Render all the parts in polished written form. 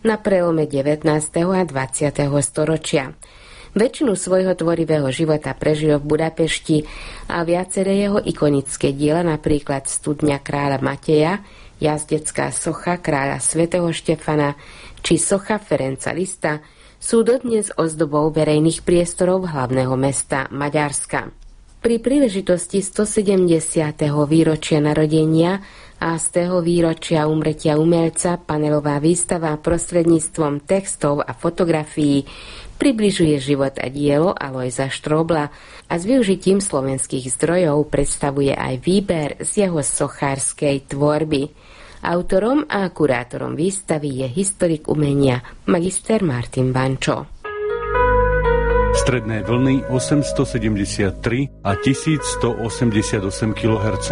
na prelome 19. a 20. storočia. Väčšinu svojho tvorivého života prežil v Budapešti a viaceré jeho ikonické diela, napríklad Studňa kráľa Mateja, Jazdecká socha kráľa svätého Štefana či socha Ferenca Lista, sú dodnes ozdobou verejných priestorov hlavného mesta Maďarska. Pri príležitosti 170. výročia narodenia a 100. výročia úmrtia umelca panelová výstava prostredníctvom textov a fotografií približuje život a dielo Alojza Štróbla a s využitím slovenských zdrojov predstavuje aj výber z jeho sochárskej tvorby. Autorom a kurátorom výstavy je historik umenia magister Martin Bančo. Stredné vlny 873 a 1188 kHz.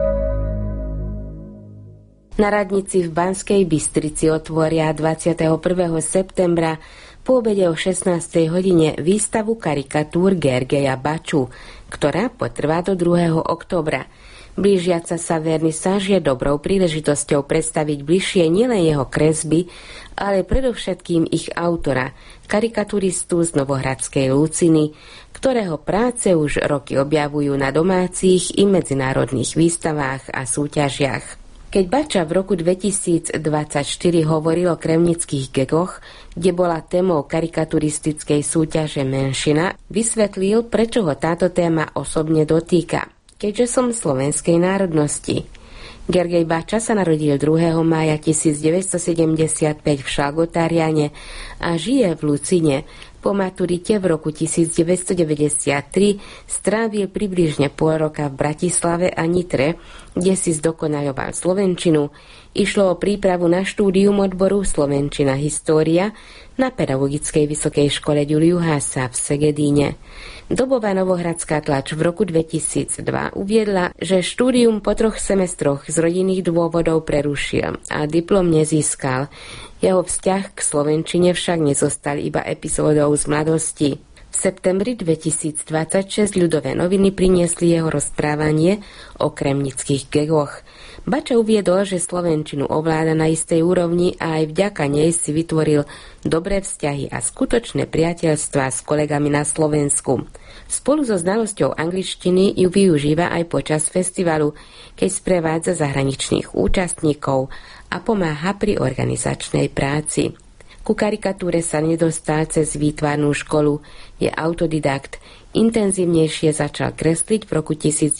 Na radnici v Banskej Bystrici otvoria 21. septembra po obede o 16. hodine výstavu karikatúr Gergeja Baču, ktorá potrvá do 2. októbra. Blížiaca sa vernisáž je dobrou príležitosťou predstaviť bližšie nielen jeho kresby, ale predovšetkým ich autora, karikaturistu z Novohradskej Luciny, ktorého práce už roky objavujú na domácich i medzinárodných výstavách a súťažiach. Keď Bača v roku 2024 hovoril o kremnických gegoch, kde bola témou karikaturistickej súťaže menšina, vysvetlil, prečo ho táto téma osobne dotýka. Keďže som slovenskej národnosti. Gergej Bača sa narodil 2. mája 1975 v Šalgotáriane a žije v Lucine. Po maturite v roku 1993 strávil približne pol roka v Bratislave a Nitre, kde si zdokonaľoval slovenčinu. Išlo o prípravu na štúdium odboru Slovenčina história na Pedagogickej vysokej škole Juliu Haasa v Segedíne. Dobová novohradská tlač v roku 2002 uviedla, že štúdium po 3 semestroch z rodinných dôvodov prerušil a diplom nezískal. Jeho vzťah k slovenčine však nezostal iba epizódou z mladosti. V septembri 2026 Ľudové noviny priniesli jeho rozprávanie o kremnických gegoch. Bača uviedol, že slovenčinu ovláda na istej úrovni a aj vďaka nej si vytvoril dobré vzťahy a skutočné priateľstvá s kolegami na Slovensku. Spolu so znalosťou angličtiny ju využíva aj počas festivalu, keď sprevádza zahraničných účastníkov a pomáha pri organizačnej práci. Ku karikatúre sa nedostal cez výtvarnú školu, je autodidakt. Intenzívnejšie začal kresliť v roku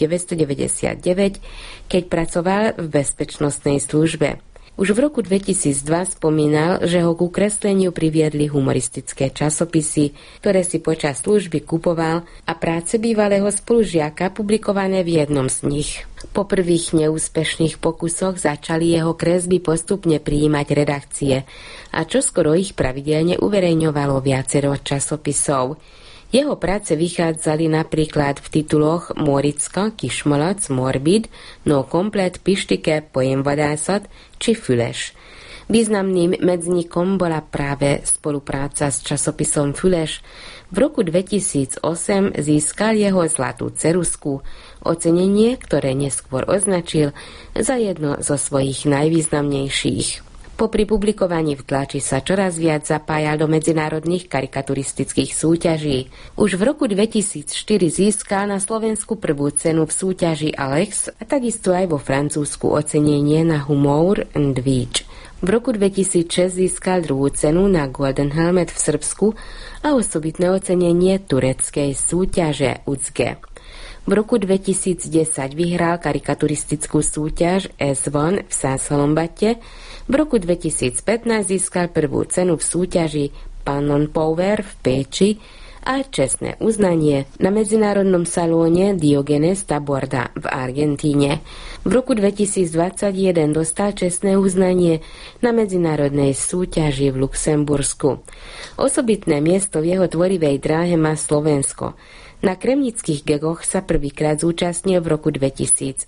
1999, keď pracoval v bezpečnostnej službe. Už v roku 2002 spomínal, že ho ku kresleniu priviedli humoristické časopisy, ktoré si počas služby kupoval a práce bývalého spolužiaka publikované v jednom z nich. Po prvých neúspešných pokusoch začali jeho kresby postupne prijímať redakcie a čoskoro ich pravidelne uverejňovalo viacero časopisov. Jeho práce vychádzali napríklad v tituloch Móricka, Kismalac, Morbid, No komplet, Pištike, Pojem vadászat či Füles. Významným medzníkom bola práve spolupráca s časopisom Füles. V roku 2008 získal jeho zlatú ceruzku, ocenenie, ktoré neskôr označil za jedno zo svojich najvýznamnejších. Popri publikovaní v tlači sa čoraz viac zapájal do medzinárodných karikaturistických súťaží. Už v roku 2004 získal na Slovensku prvú cenu v súťaži Alex a takisto aj vo Francúzsku ocenenie na Humor and Víč. V roku 2006 získal druhú cenu na Golden Helmet v Srbsku a osobitné ocenenie tureckej súťaže UCG. V roku 2010 vyhral karikaturistickú súťaž S1 v Sászalombate. V roku 2015 získal prvú cenu v súťaži Pannon Power v Péči a čestné uznanie na medzinárodnom salóne Diogenes Taborda v Argentíne. V roku 2021 dostal čestné uznanie na medzinárodnej súťaži v Luxembursku. Osobitné miesto v jeho tvorivej dráhe má Slovensko. Na kremnických gegoch sa prvýkrát zúčastnil v roku 2016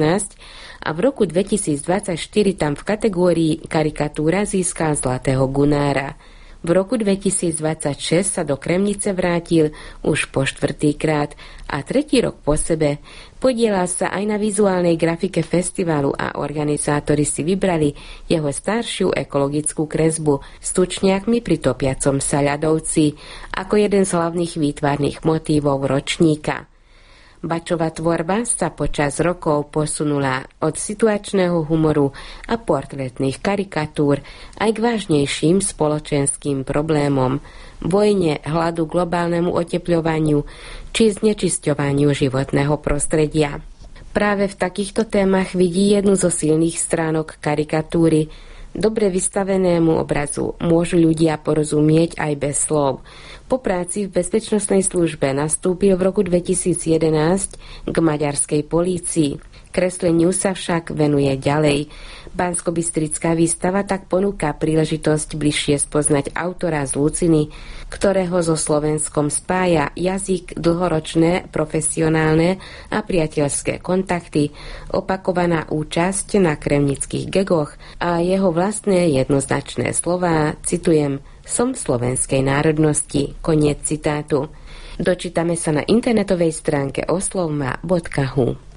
a v roku 2024 tam v kategórii karikatúra získal Zlatého Gunára. V roku 2026 sa do Kremnice vrátil už po 4. krát a 3. rok po sebe Podielal sa aj na vizuálnej grafike festivalu a organizátori si vybrali jeho staršiu ekologickú kresbu s tučniakmi pri topiacom sa ľadovci ako jeden z hlavných výtvarných motívov ročníka. Bačova tvorba sa počas rokov posunula od situačného humoru a portrétnych karikatúr aj k vážnejším spoločenským problémom, vojne, hladu, globálnemu otepľovaniu či znečisťovaniu životného prostredia. Práve v takýchto témach vidí jednu zo silných stránok karikatúry. Dobre vystavenému obrazu môžu ľudia porozumieť aj bez slov. Po práci v bezpečnostnej službe nastúpil v roku 2011 k maďarskej polícii. Kresleniu sa však venuje ďalej. Banskobystrická výstava tak ponúka príležitosť bližšie spoznať autora z Luciny, ktorého so Slovenskom spája jazyk, dlhoročné, profesionálne a priateľské kontakty, opakovaná účasť na kremnických gegoch a jeho vlastné jednoznačné slová, citujem, som slovenskej národnosti, koniec citátu. Dočítame sa na internetovej stránke oslovma.hu.